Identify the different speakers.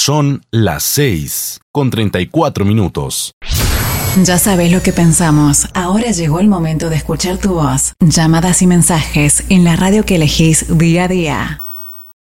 Speaker 1: Son las 6:34.
Speaker 2: Ya sabes lo que pensamos. Ahora llegó el momento de escuchar tu voz. Llamadas y mensajes en la radio que elegís día a día.